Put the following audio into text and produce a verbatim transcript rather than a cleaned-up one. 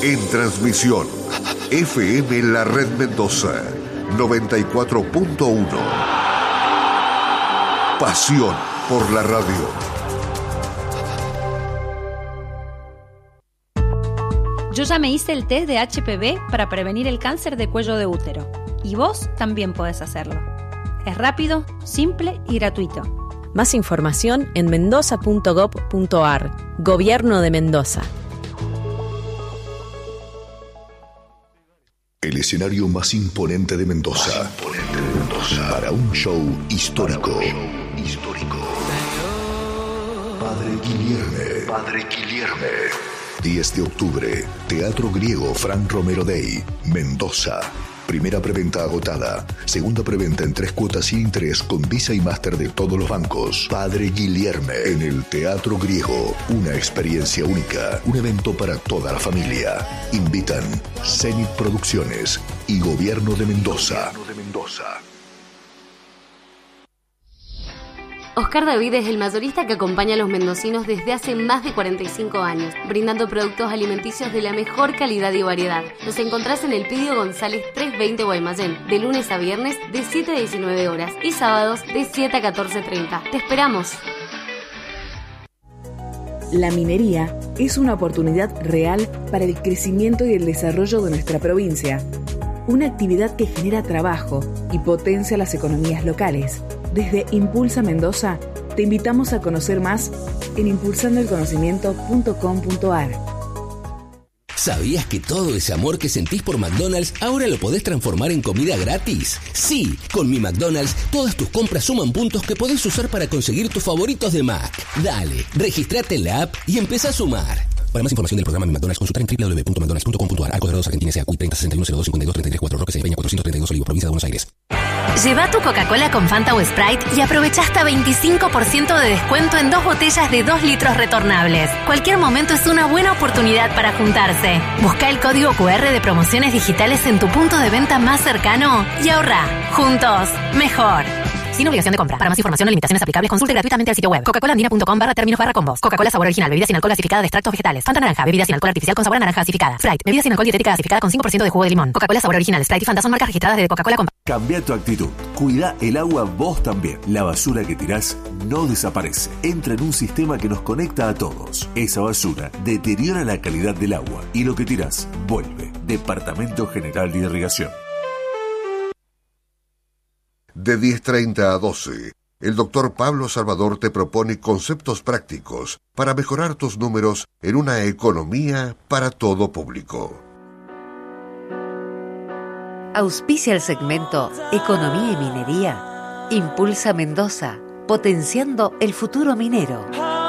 En transmisión, F M La Red Mendoza, noventa y cuatro punto uno. Pasión por la radio. Yo ya me hice el test de H P V para prevenir el cáncer de cuello de útero. Y vos también podés hacerlo. Es rápido, simple y gratuito. Más información en mendoza punto gob punto ar. Gobierno de Mendoza. El escenario más imponente de Mendoza. Más imponente de Mendoza. Para un show histórico. Para un show histórico. Padre Guillerme. Padre Guillerme. diez de octubre. Teatro Griego Fran Romero Day. Mendoza. Primera preventa agotada. Segunda preventa en tres cuotas sin interés con Visa y Master de todos los bancos. Padre Guillerme en el Teatro Griego. Una experiencia única. Un evento para toda la familia. Invitan Zenit Producciones y Gobierno de Mendoza. Gobierno de Mendoza. Oscar David es el mayorista que acompaña a los mendocinos desde hace más de cuarenta y cinco años, brindando productos alimenticios de la mejor calidad y variedad. Nos encontrás en el Pidio González trescientos veinte Guaymallén, de lunes a viernes de siete a diecinueve horas y sábados de siete a catorce treinta. ¡Te esperamos! La minería es una oportunidad real para el crecimiento y el desarrollo de nuestra provincia. Una actividad que genera trabajo y potencia las economías locales. Desde Impulsa Mendoza, te invitamos a conocer más en impulsando el conocimiento punto com punto ar. ¿Sabías que todo ese amor que sentís por McDonald's ahora lo podés transformar en comida gratis? Sí, con Mi McDonald's todas tus compras suman puntos que podés usar para conseguir tus favoritos de Mac. Dale, registrate en la app y empezá a sumar. Para más información del programa Mi McDonald's, consultar en doble u doble u doble u punto mcdonalds punto com punto ar. Arcos Dorados, Argentina, S A C U I treinta sesenta y uno cero dos cincuenta y dos treinta y tres cuatro, Roque, Peña cuatrocientos treinta y dos, Olivo, provincia de Buenos Aires. Lleva tu Coca-Cola con Fanta o Sprite y aprovecha hasta veinticinco por ciento de descuento en dos botellas de dos litros retornables. Cualquier momento es una buena oportunidad para juntarse. Busca el código cu erre de promociones digitales en tu punto de venta más cercano y ahorra. Juntos, mejor. Sin obligación de compra. Para más información o limitaciones aplicables, consulte gratuitamente al sitio web coca cola andina punto com barra términos barra combos. Coca-Cola sabor original, bebida sin alcohol gasificada de extractos vegetales. Fanta naranja, bebida sin alcohol artificial con sabor a naranja gasificada. Sprite, bebida sin alcohol dietética gasificada con cinco por ciento de jugo de limón. Coca-Cola sabor original, Sprite y Fanta son marcas registradas de Coca-Cola con... Cambia tu actitud. Cuida el agua vos también. La basura que tirás no desaparece. Entra en un sistema que nos conecta a todos. Esa basura deteriora la calidad del agua y lo que tirás vuelve. Departamento General de Irrigación. De diez treinta a doce, el doctor Pablo Salvador te propone conceptos prácticos para mejorar tus números en una economía para todo público. Auspicia el segmento Economía y Minería. Impulsa Mendoza, potenciando el futuro minero.